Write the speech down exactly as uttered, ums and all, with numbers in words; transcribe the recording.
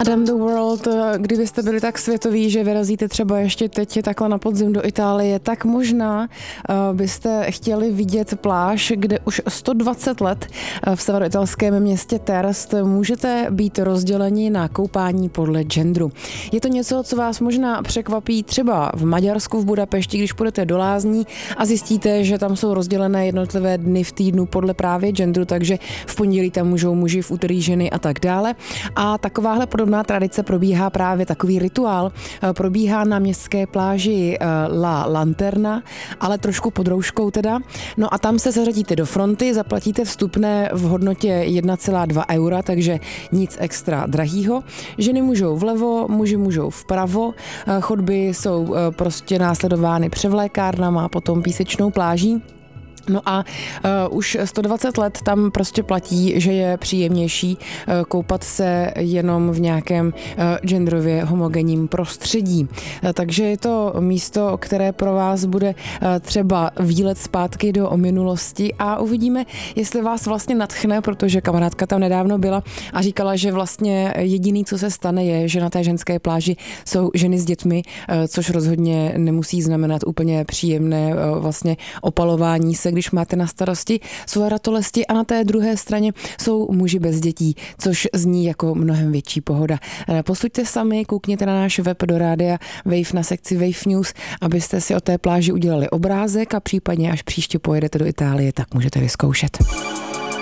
Adam the World, kdybyste byli tak světoví, že vyrazíte třeba ještě teď takhle na podzim do Itálie, tak možná uh, byste chtěli vidět pláž, kde už sto dvacet let v severoitalském městě Terst můžete být rozděleni na koupání podle genderu. Je to něco, co vás možná překvapí třeba v Maďarsku, v Budapešti, když půjdete do lázní a zjistíte, že tam jsou rozdělené jednotlivé dny v týdnu podle právě genderu, takže v pondělí tam můžou muži, v úterý ženy a tak dále. A takováhle podobná tradice probíhá právě takový rituál. Probíhá na městské pláži La Lanterna, ale trošku pod rouškou teda. No a tam se zařadíte do fronty, zaplatíte vstupné v hodnotě jedna celá dva eura, takže nic extra drahýho. Ženy můžou vlevo, muži můžou vpravo. Chodby jsou prostě následovány převlékárnama a potom písečnou pláží. No a uh, už sto dvacet let tam prostě platí, že je příjemnější uh, koupat se jenom v nějakém uh, genderově homogenním prostředí. Uh, takže je to místo, které pro vás bude uh, třeba výlet zpátky do minulosti a uvidíme, jestli vás vlastně nadchne, protože kamarádka tam nedávno byla a říkala, že vlastně jediný, co se stane, je, že na té ženské pláži jsou ženy s dětmi, uh, což rozhodně nemusí znamenat úplně příjemné uh, vlastně opalování se, když máte na starosti svoje ratolesti, a na té druhé straně jsou muži bez dětí, což zní jako mnohem větší pohoda. Posuďte sami, koukněte na náš web do rádia Wave na sekci Wave News, abyste si o té pláži udělali obrázek a případně až příště pojedete do Itálie, tak můžete vyzkoušet.